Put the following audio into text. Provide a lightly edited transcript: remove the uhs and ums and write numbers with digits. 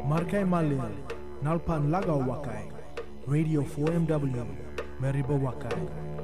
Markai Malil, Nalpan Lagaw Wakai, Radio 4MW, Meriba Wakai.